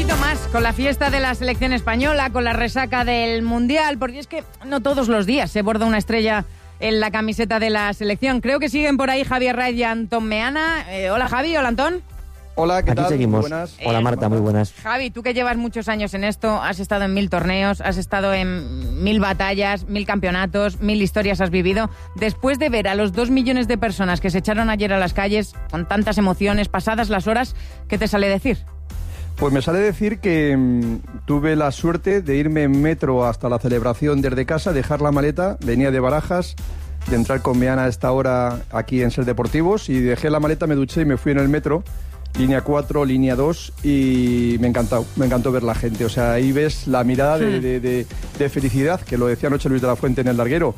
poquito más con la fiesta de la selección española, con la resaca del Mundial, porque es que no todos los días se borda una estrella en la camiseta de la selección. Creo que siguen por ahí Javier Raiz y Antón Meana. Hola Javi, hola Antón. Hola, ¿qué tal? Aquí seguimos. Muy buenas. Hola Marta, muy buenas. Javi, tú que llevas muchos años en esto, has estado en 1000 torneos, has estado en 1000 batallas, 1000 campeonatos, 1000 historias has vivido. Después de ver a los 2 millones de personas que se echaron ayer a las calles con tantas emociones, pasadas las horas, ¿qué te sale decir? Pues me sale decir que tuve la suerte de irme en metro hasta la celebración desde casa, dejar la maleta, venía de Barajas, de entrar con Meana a esta hora aquí en Ser Deportivos, y dejé la maleta, me duché y me fui en el metro, línea 4, línea 2, y me encantó ver la gente. O sea, ahí ves la mirada de felicidad, que lo decía anoche Luis de la Fuente en El Larguero.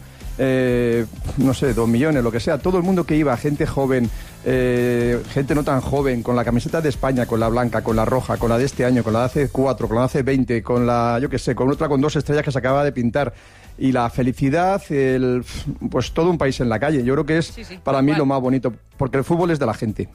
No sé, 2 millones, lo que sea, todo el mundo que iba, gente joven, gente no tan joven, con la camiseta de España, con la blanca, con la roja, con la de este año, con la de hace 4, con la de hace 20, con la, yo qué sé, con otra con 2 estrellas que se acaba de pintar, y la felicidad, pues todo un país en la calle. Yo creo que es para mí lo más bonito, porque el fútbol es de la gente,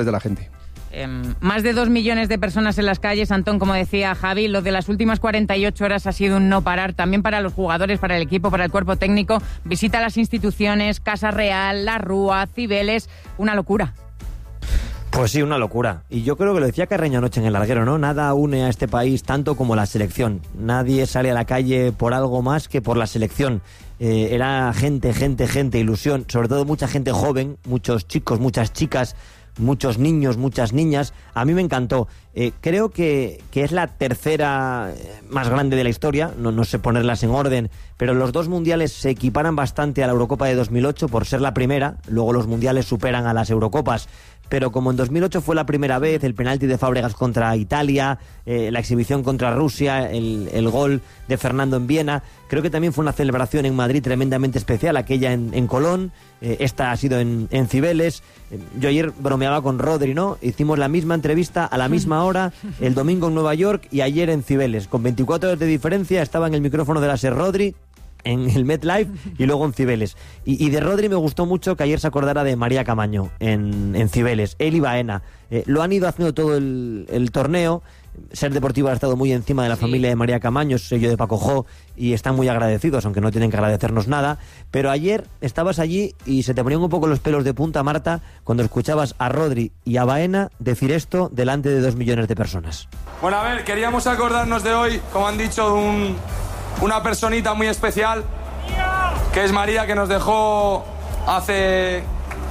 Más de 2 millones de personas en las calles, Antón, como decía Javi. Lo de las últimas 48 horas ha sido un no parar, también para los jugadores, para el equipo, para el cuerpo técnico. Visita a las instituciones, Casa Real, La Rúa, Cibeles, una locura. Pues sí, una locura. Y yo creo que lo decía Carreño anoche en El Larguero, ¿no? Nada une a este país tanto como la selección. Nadie sale a la calle por algo más que por la selección. Era gente, ilusión, sobre todo mucha gente joven, muchos chicos, muchas chicas, muchos niños, muchas niñas. A mí me encantó. Creo que es la tercera más grande de la historia, no sé ponerlas en orden, pero los 2 mundiales se equiparan bastante a la Eurocopa de 2008 por ser la primera. Luego los mundiales superan a las Eurocopas, pero como en 2008 fue la primera vez, el penalti de Fábregas contra Italia, la exhibición contra Rusia, el gol de Fernando en Viena, creo que también fue una celebración en Madrid tremendamente especial, aquella en Colón, esta ha sido en Cibeles. Yo ayer bromeaba con Rodri, ¿no? Hicimos la misma entrevista a la misma hora, el domingo en Nueva York y ayer en Cibeles, con 24 horas de diferencia. Estaba en el micrófono de la SER Rodri, en el MetLife y luego en Cibeles. Y de Rodri me gustó mucho que ayer se acordara de María Camaño en Cibeles, él y Baena. Lo han ido haciendo todo el torneo. Ser Deportivo ha estado muy encima de la familia de María Camaño, sello de Paco Jo, y están muy agradecidos, aunque no tienen que agradecernos nada. Pero ayer estabas allí y se te ponían un poco los pelos de punta, Marta, cuando escuchabas a Rodri y a Baena decir esto delante de 2 millones de personas. Bueno, a ver, queríamos acordarnos de hoy, como han dicho, una personita muy especial, que es María, que nos dejó hace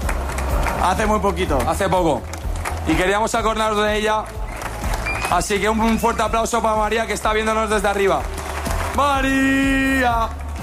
muy poquito, hace poco. Y queríamos acordarnos de ella. Así que un fuerte aplauso para María, que está viéndonos desde arriba. ¡María!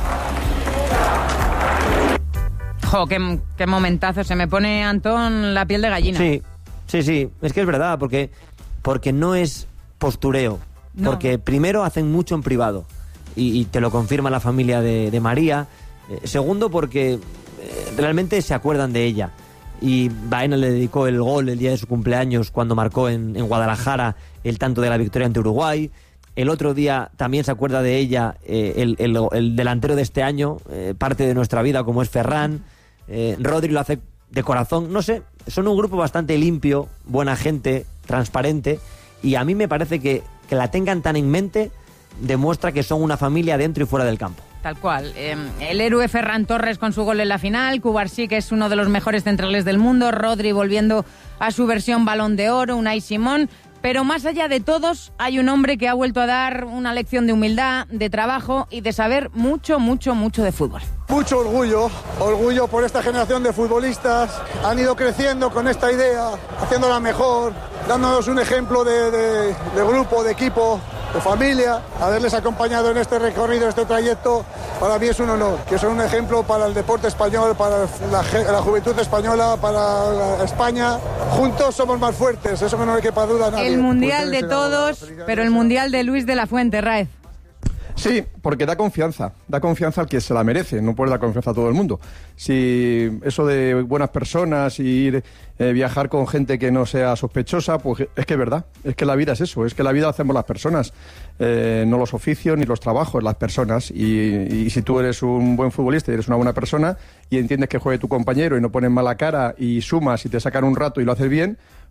Jo, qué momentazo. Se me pone, Antón, la piel de gallina. Sí. Es que es verdad, porque no es postureo. No. Porque primero hacen mucho en privado. Y te lo confirma la familia de María. Segundo, porque realmente se acuerdan de ella. Y Baena le dedicó el gol el día de su cumpleaños cuando marcó en Guadalajara el tanto de la victoria ante Uruguay. El otro día también se acuerda de ella el delantero de este año, parte de nuestra vida, como es Ferran. Rodri lo hace de corazón. No sé, son un grupo bastante limpio, buena gente, transparente, y a mí me parece que la tengan tan en mente demuestra que son una familia dentro y fuera del campo. Tal cual. El héroe Ferran Torres con su gol en la final, Cubarsí, que es uno de los mejores centrales del mundo, Rodri volviendo a su versión Balón de Oro, Unai Simón. Pero más allá de todos, hay un hombre que ha vuelto a dar una lección de humildad, de trabajo y de saber mucho de fútbol. Mucho orgullo por esta generación de futbolistas. Han ido creciendo con esta idea, haciéndola mejor, dándonos un ejemplo de grupo, de equipo, de familia. Haberles acompañado en este recorrido, este trayecto, para mí es un honor. Que son un ejemplo para el deporte español, para la juventud española, para España. Juntos somos más fuertes, eso que no le quepa duda a nadie. El mundial de todos, pero el mundial de Luis de la Fuente, Raez. Sí, porque da confianza al que se la merece, no puede dar confianza a todo el mundo. Si eso de buenas personas y ir viajar con gente que no sea sospechosa, pues es que es verdad, es que la vida es eso, es que la vida la hacemos las personas, no los oficios ni los trabajos, las personas. Y si tú eres un buen futbolista y eres una buena persona y entiendes que juegue tu compañero y no pones mala cara y sumas y te sacan un rato y lo haces bien,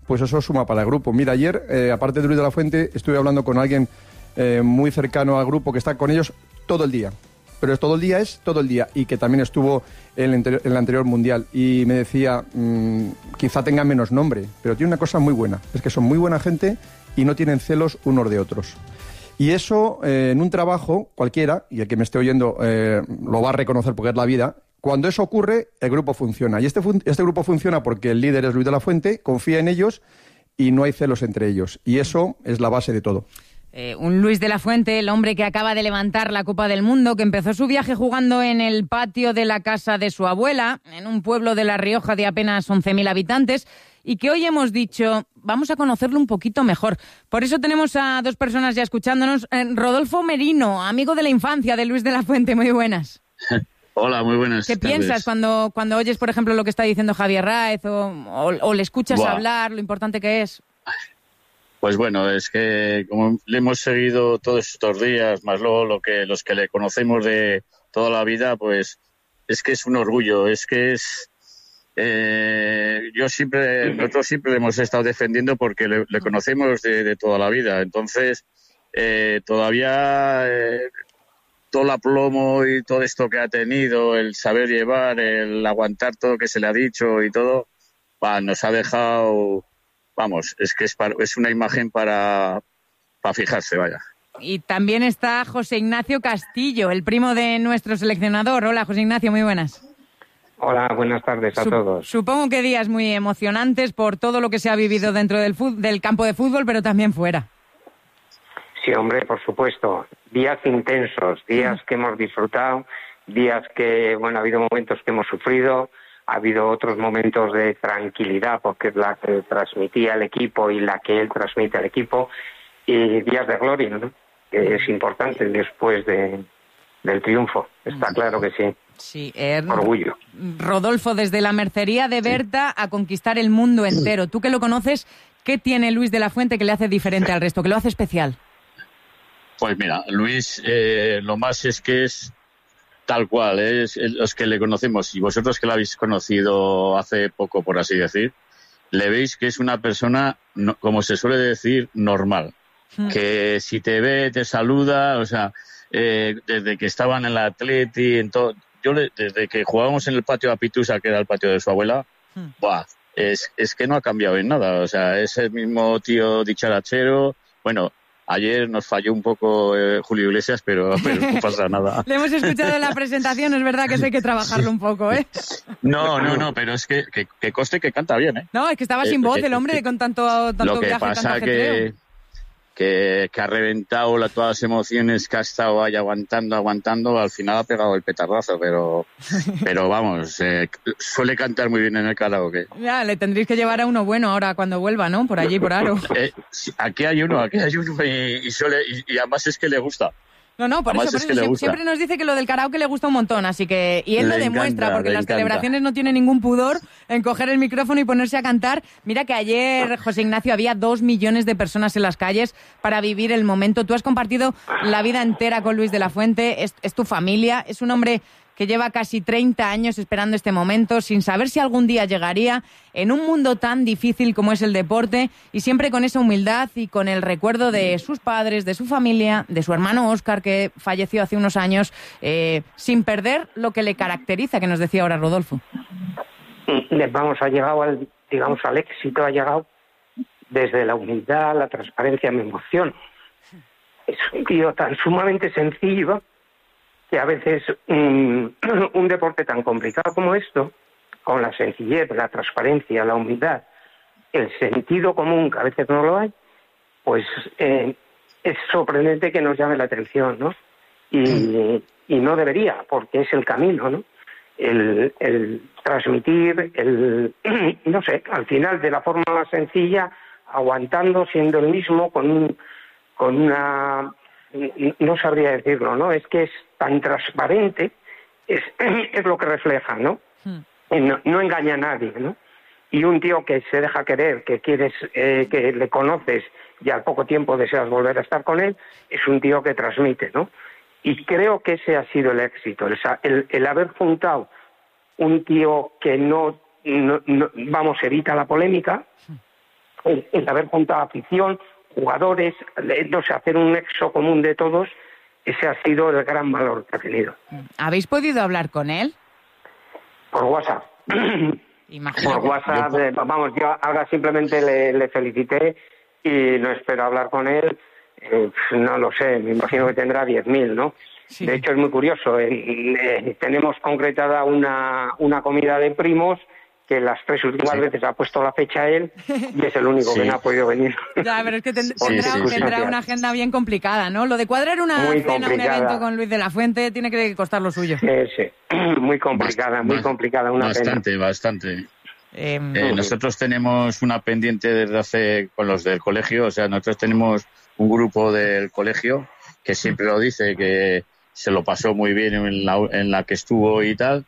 pues eso suma para el grupo. Mira, ayer, aparte de Luis de la Fuente, estuve hablando con alguien muy cercano al grupo que está con ellos todo el día. Pero todo el día es todo el día, y que también estuvo en el anterior Mundial. Y me decía, quizá tenga menos nombre, pero tiene una cosa muy buena, es que son muy buena gente y no tienen celos unos de otros. Y eso, en un trabajo cualquiera, y el que me esté oyendo lo va a reconocer porque es la vida, cuando eso ocurre, el grupo funciona. Y este grupo funciona porque el líder es Luis de la Fuente, confía en ellos y no hay celos entre ellos. Y eso es la base de todo. Un Luis de la Fuente, el hombre que acaba de levantar la Copa del Mundo, que empezó su viaje jugando en el patio de la casa de su abuela, en un pueblo de La Rioja de apenas 11.000 habitantes, y que hoy hemos dicho, vamos a conocerlo un poquito mejor. Por eso tenemos a dos personas ya escuchándonos. Rodolfo Merino, amigo de la infancia de Luis de la Fuente, muy buenas. Hola, muy buenas ¿Qué tardes. piensas cuando oyes, por ejemplo, lo que está diciendo Javier Raez o le escuchas hablar, lo importante que es? Pues bueno, es que como le hemos seguido todos estos días, más luego los que le conocemos de toda la vida, pues es que es un orgullo, es que es... nosotros siempre le hemos estado defendiendo porque le conocemos de toda la vida, entonces todavía todo el aplomo y todo esto que ha tenido, el saber llevar, el aguantar todo lo que se le ha dicho y todo, nos ha dejado... Vamos, es que es una imagen para fijarse, vaya. Y también está José Ignacio Castillo, el primo de nuestro seleccionador. Hola, José Ignacio, muy buenas. Hola, buenas tardes a todos. Supongo que días muy emocionantes por todo lo que se ha vivido dentro del campo de fútbol, pero también fuera. Sí, hombre, por supuesto. Días intensos, días que hemos disfrutado, días que, bueno, ha habido momentos que hemos sufrido, ha habido otros momentos de tranquilidad, porque es la que transmitía el equipo y la que él transmite al equipo, y días de gloria, ¿no? Que es importante después del triunfo. Está claro que sí. Sí, orgullo. Rodolfo, desde la mercería de Berta a conquistar el mundo entero. Tú que lo conoces, ¿qué tiene Luis de la Fuente que le hace diferente al resto, que lo hace especial? Pues mira, Luis, lo más es que es tal cual, es los que le conocemos, y vosotros que la habéis conocido hace poco, por así decir, le veis que es una persona, como se suele decir, normal. Que si te ve, te saluda, o sea, desde que estaban en la Atleti, desde que jugábamos en el patio de Apitusa, que era el patio de su abuela, es que no ha cambiado en nada, o sea, es el mismo tío dicharachero. Bueno, ayer nos falló un poco Julio Iglesias, pero no pasa nada. Le hemos escuchado en la presentación, es verdad que eso hay que trabajarlo un poco, ¿eh? No, pero es que conste que canta bien, ¿eh? No, es que estaba sin voz el hombre con tanto lo que viaje, pasa tanto ajetreo. que ha reventado todas las emociones que ha estado ahí aguantando, al final ha pegado el petardazo, pero vamos, suele cantar muy bien en el karaoke. Ya, le tendréis que llevar a uno bueno ahora cuando vuelva, ¿no? Por allí, por Aro. Aquí hay uno y además es que le gusta. No, por eso siempre nos dice que lo del karaoke le gusta un montón, así que... Y él lo demuestra, porque en las celebraciones no tiene ningún pudor en coger el micrófono y ponerse a cantar. Mira que ayer, José Ignacio, había 2 millones de personas en las calles para vivir el momento. Tú has compartido la vida entera con Luis de la Fuente, es tu familia, es un hombre que lleva casi 30 años esperando este momento, sin saber si algún día llegaría, en un mundo tan difícil como es el deporte, y siempre con esa humildad y con el recuerdo de sus padres, de su familia, de su hermano Óscar, que falleció hace unos años, sin perder lo que le caracteriza, que nos decía ahora Rodolfo. Vamos, ha llegado al éxito, ha llegado desde la humildad, la transparencia, mi emoción. Es un tío tan sumamente sencillo, que a veces un deporte tan complicado como esto, con la sencillez, la transparencia, la humildad, el sentido común, que a veces no lo hay, pues es sorprendente que nos llame la atención, ¿no? Y no debería, porque es el camino, ¿no? El transmitir, no sé, al final de la forma más sencilla, aguantando, siendo el mismo, con una... No sabría decirlo, ¿no? Es que es tan transparente, es lo que refleja, ¿no? No engaña a nadie, ¿no? Y un tío que se deja querer, que quieres, que le conoces y al poco tiempo deseas volver a estar con él, es un tío que transmite, ¿no? Y creo que ese ha sido el éxito, el haber juntado un tío que no evita la polémica, el haber juntado afición, jugadores, no sé, hacer un nexo común de todos, ese ha sido el gran valor que ha tenido. ¿Habéis podido hablar con él? Por WhatsApp. Imagino. Por WhatsApp, vamos, yo ahora simplemente le felicité y no espero hablar con él. No lo sé, me imagino que tendrá 10.000, ¿no? Sí. De hecho, es muy curioso. Tenemos concretada una comida de primos que las 3 últimas veces ha puesto la fecha él y es el único que no ha podido venir. Ya, pero es que tendrá una agenda bien complicada, ¿no? Lo de cuadrar una cena, un evento con Luis de la Fuente tiene que costar lo suyo. Sí. Muy complicada, muy complicada. Bastante. Nosotros tenemos una pendiente desde hace con los del colegio, o sea, nosotros tenemos un grupo del colegio que siempre lo dice, que se lo pasó muy bien en la que estuvo y tal,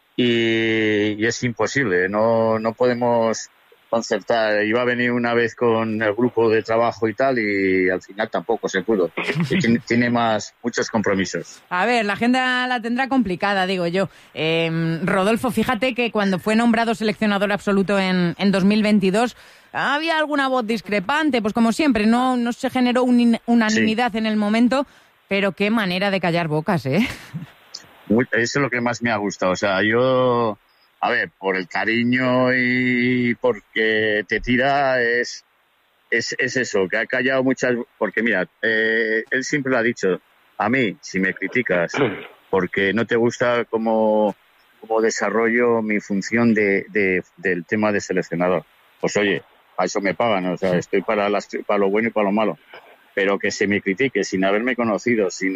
y es imposible, no podemos concertar. Iba a venir una vez con el grupo de trabajo y tal, y al final tampoco se pudo. Tiene muchos compromisos. A ver, la agenda la tendrá complicada, digo yo. Rodolfo, fíjate que cuando fue nombrado seleccionador absoluto en 2022, había alguna voz discrepante, pues como siempre, no se generó unanimidad en el momento, pero qué manera de callar bocas, ¿eh? Eso es lo que más me ha gustado. O sea, yo, a ver, por el cariño y porque te tira, es eso, que ha callado muchas... Porque mira, él siempre lo ha dicho, a mí, si me criticas porque no te gusta cómo desarrollo mi función del tema de seleccionador, pues oye, a eso me pagan, o sea, estoy para lo bueno y para lo malo. Pero que se me critique sin haberme conocido, sin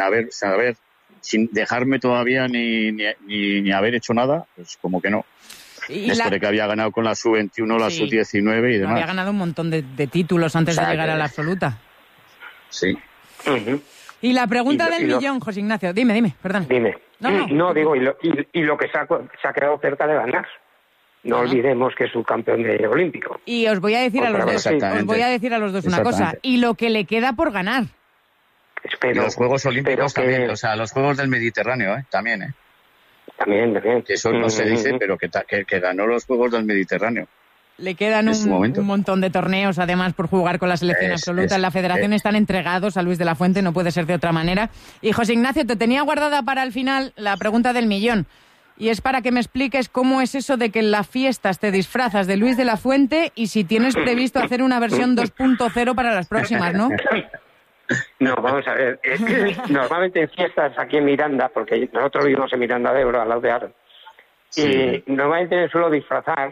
dejarme todavía ni haber hecho nada, pues como que no. Después de que había ganado con la sub-21, la sub-19 y demás. Había ganado un montón de títulos antes de llegar a la absoluta. Sí. Uh-huh. Y la pregunta del millón, José Ignacio. Dime, perdón. Dime. No, digo, y lo que se ha quedado cerca de ganar. No olvidemos que es un campeón olímpico. Y os voy a decir a los dos una cosa. Y lo que le queda por ganar. Y los Juegos Olímpicos también, o sea, los Juegos del Mediterráneo, también. También. Que eso no se dice, pero que ganó los Juegos del Mediterráneo. Le quedan un montón de torneos, además, por jugar con la selección absoluta. En la federación están entregados a Luis de la Fuente, no puede ser de otra manera. Y José Ignacio, te tenía guardada para el final la pregunta del millón. Y es para que me expliques cómo es eso de que en las fiestas te disfrazas de Luis de la Fuente y si tienes previsto hacer una versión 2.0 para las próximas, ¿no? No, vamos a ver. Normalmente en fiestas aquí en Miranda, porque nosotros vivimos en Miranda de Ebro, al lado de Aro, y normalmente me suelo disfrazar,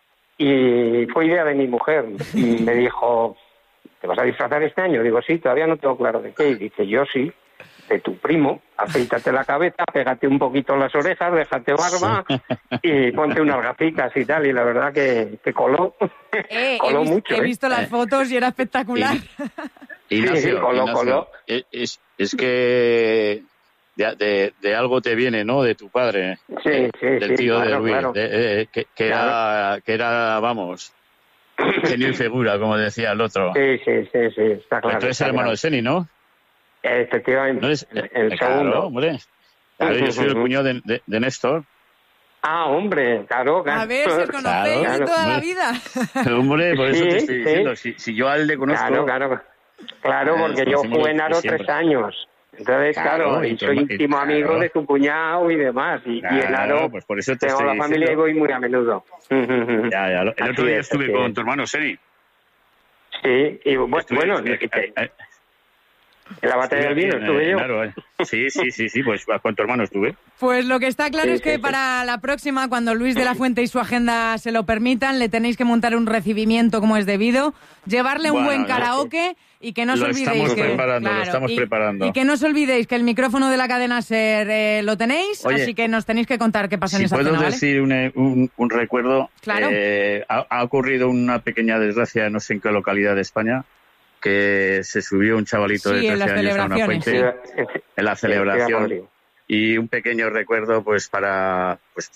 y fue idea de mi mujer. Y me dijo, ¿te vas a disfrazar este año? Digo, sí, todavía no tengo claro de qué. Y dice, yo sí. De tu primo, afeítate la cabeza, pégate un poquito las orejas, déjate barba y ponte unas gafitas y tal, y la verdad que coló, coló mucho. He visto las fotos y era espectacular. Ignacio, coló. Es que de algo te viene, ¿no? De tu padre, del tío de Luis, claro. Que era, vamos, genio y figura, como decía el otro. Sí, está claro. Entonces el hermano de Seni, ¿no? Efectivamente, el segundo. Claro, hombre. Claro, yo soy el cuñado de Néstor. Ah, hombre, claro. A ver, si os conocéis de toda la vida. Hombre, por eso te estoy diciendo. Si yo a él le conozco... Claro, porque yo jugué en Aro 3 años. Entonces, claro, y soy íntimo amigo de tu cuñado y demás. Y en Aro pues por eso tengo la familia y voy muy a menudo. Ya. El otro día estuve con tu hermano Seni. Sí, y bueno... En la batalla del vino estuve yo. Claro, sí, pues con tu hermano estuve. Pues lo que está claro es que para la próxima, cuando Luis de la Fuente y su agenda se lo permitan, le tenéis que montar un recibimiento como es debido, llevarle un buen karaoke y que no os olvidéis lo estamos preparando. Y que no os olvidéis que el micrófono de la cadena SER lo tenéis, así que nos tenéis que contar qué pasa en esa cena, ¿vale? Si puedo decir un recuerdo, claro. Ha ocurrido una pequeña desgracia, no sé en qué localidad de España, que se subió un chavalito de 13 años a una fuente en la celebración, y un pequeño recuerdo pues para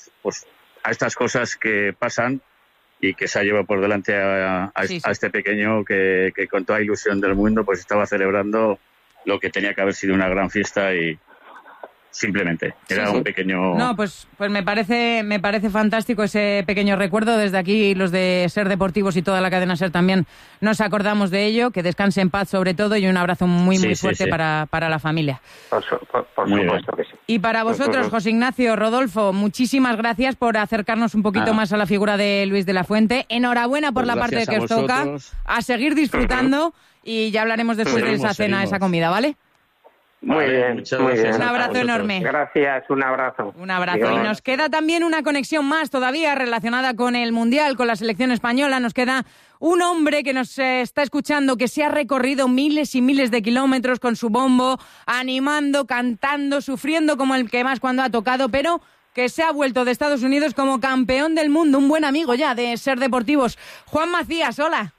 a estas cosas que pasan y que se ha llevado por delante a este pequeño que con toda ilusión del mundo pues estaba celebrando lo que tenía que haber sido una gran fiesta y simplemente. Era Sí. un pequeño... No, pues me parece fantástico ese pequeño recuerdo. Desde aquí, los de Ser Deportivos y toda la cadena Ser también nos acordamos de ello. Que descanse en paz sobre todo y un abrazo muy fuerte para la familia. Por supuesto que sí. Y para vosotros, José Ignacio, Rodolfo, muchísimas gracias por acercarnos un poquito más a la figura de Luis de la Fuente. Enhorabuena por Pues la parte que os toca. A seguir disfrutando y ya hablaremos después de esa cena, esa comida, ¿vale? Muy bien, muchas muy gracias. bien. Un abrazo enorme. Gracias, un abrazo. Un abrazo. Dios. Y nos queda también una conexión más todavía relacionada con el Mundial, con la selección española. Nos queda un hombre que nos está escuchando, que se ha recorrido miles y miles de kilómetros con su bombo, animando, cantando, sufriendo como el que más cuando ha tocado, pero que se ha vuelto de Estados Unidos como campeón del mundo, un buen amigo ya de Ser Deportivos. Juan Macías, hola.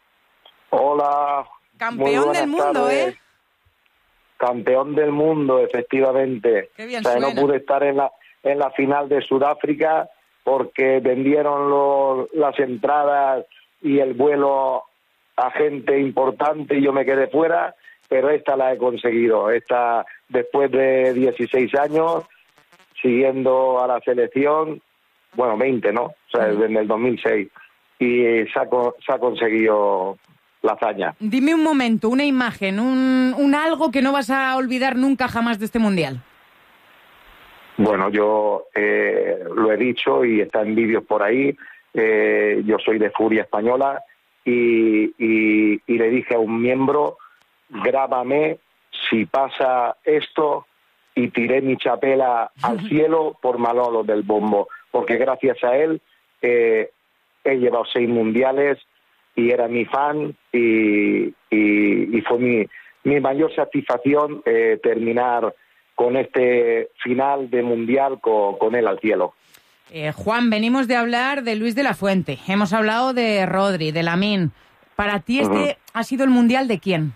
Hola. Campeón del mundo, tardes. Campeón del mundo, efectivamente. Qué bien no suena. pude estar en la final de Sudáfrica porque vendieron las entradas y el vuelo a gente importante y yo me quedé fuera, pero esta la he conseguido. Esta, después de 16 años, siguiendo a la selección, bueno, 20, ¿no? O sea, desde el 2006. Y se ha conseguido la hazaña. Dime un momento, una imagen, un algo que no vas a olvidar nunca jamás de este Mundial. Bueno, yo lo he dicho y está en vídeos por ahí. Yo soy de Furia Española y le dije a un miembro, grábame si pasa esto, y tiré mi chapela al cielo por Manolo del Bombo, porque gracias a él he llevado 6 mundiales y era mi fan y fue mi mayor satisfacción terminar con este final de mundial con él al cielo. Juan, venimos de hablar de Luis de la Fuente, hemos hablado de Rodri, de Lamine. Para ti este ha sido el mundial ¿de quién?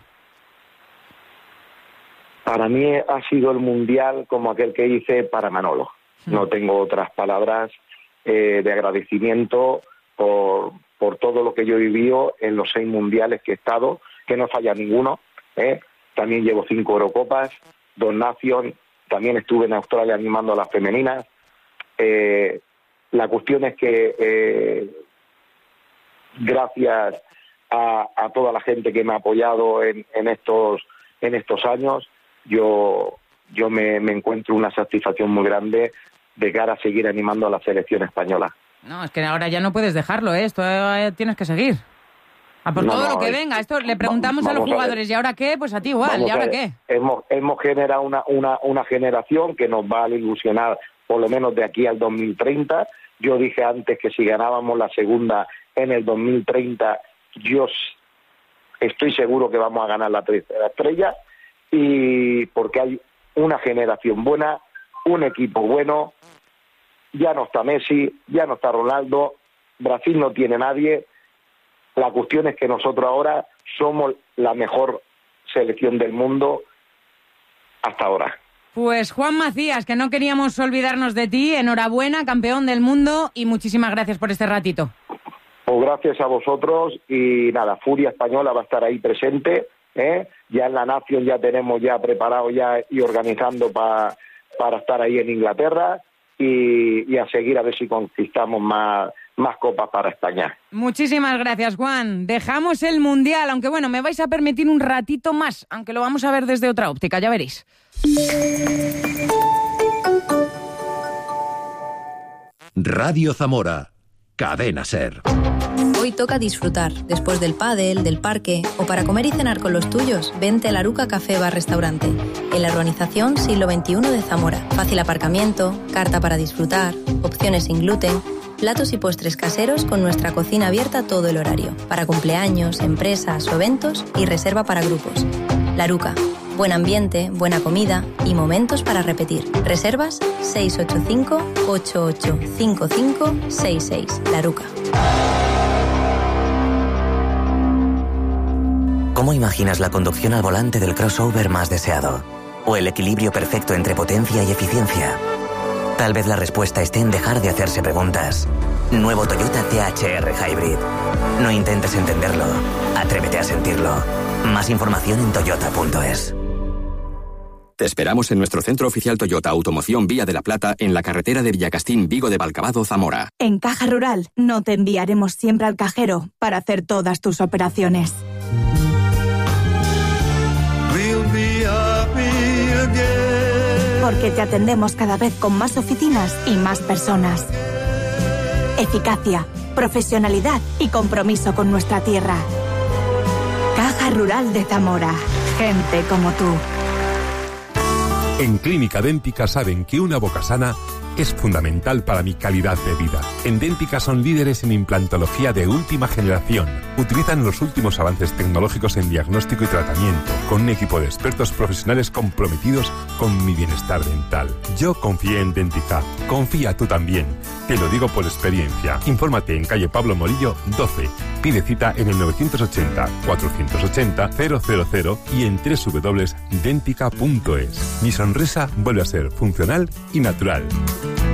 Para mí ha sido el mundial como aquel que hice para Manolo. No tengo otras palabras de agradecimiento por todo lo que yo he vivido en los 6 mundiales que he estado, que no falla ninguno. También llevo 5 Eurocopas, 2 Nations, también estuve en Australia animando a las femeninas. La cuestión es que gracias a toda la gente que me ha apoyado en estos años, yo me encuentro una satisfacción muy grande de cara a seguir animando a la selección española. No, es que ahora ya no puedes dejarlo, esto tienes que seguir. A por todo lo que venga. Esto le preguntamos a los jugadores, ¿y ahora qué? Pues a ti igual, ¿y ahora qué? Hemos generado una generación que nos va a ilusionar por lo menos de aquí al 2030. Yo dije antes que si ganábamos la segunda en el 2030, yo estoy seguro que vamos a ganar la tercera estrella, y porque hay una generación buena, un equipo bueno. Ya no está Messi, ya no está Ronaldo, Brasil no tiene nadie. La cuestión es que nosotros ahora somos la mejor selección del mundo hasta ahora. Pues Juan Macías, que no queríamos olvidarnos de ti, enhorabuena, campeón del mundo, y muchísimas gracias por este ratito. Pues gracias a vosotros, y nada, Furia Española va a estar ahí presente, ya en la Nación ya tenemos ya preparado ya y organizando para estar ahí en Inglaterra, y a seguir a ver si conquistamos más copas para España. Muchísimas gracias, Juan. Dejamos el Mundial, aunque bueno, me vais a permitir un ratito más, aunque lo vamos a ver desde otra óptica, ya veréis. Radio Zamora, Cadena Ser. Hoy toca disfrutar. Después del pádel, del parque o para comer y cenar con los tuyos, vente a la Aruca Café Bar Restaurante. En la urbanización Siglo XXI de Zamora. Fácil aparcamiento, carta para disfrutar, opciones sin gluten, platos y postres caseros con nuestra cocina abierta todo el horario. Para cumpleaños, empresas o eventos y reserva para grupos. La Aruca. Buen ambiente, buena comida y momentos para repetir. Reservas 685-885566. La Aruca. ¿Cómo imaginas la conducción al volante del crossover más deseado? ¿O el equilibrio perfecto entre potencia y eficiencia? Tal vez la respuesta esté en dejar de hacerse preguntas. Nuevo Toyota THR Hybrid. No intentes entenderlo. Atrévete a sentirlo. Más información en toyota.es. Te esperamos en nuestro centro oficial Toyota Automoción Vía de la Plata, en la carretera de Villacastín, Vigo de Valcavado, Zamora. En Caja Rural no te enviaremos siempre al cajero para hacer todas tus operaciones. Porque te atendemos cada vez con más oficinas y más personas. Eficacia, profesionalidad y compromiso con nuestra tierra. Caja Rural de Zamora. Gente como tú. En Clínica Dẹ́ntica saben que una boca sana es fundamental para mi calidad de vida. En Dẹ́ntica son líderes en implantología de última generación. Utilizan los últimos avances tecnológicos en diagnóstico y tratamiento, con un equipo de expertos profesionales comprometidos con mi bienestar dental. Yo confié en Dẹ́ntica. Confía tú también. Te lo digo por experiencia. Infórmate en calle Pablo Morillo 12. Pide cita en el 980-480-000 y en www.dentica.es. Mi sonrisa vuelve a ser funcional y natural.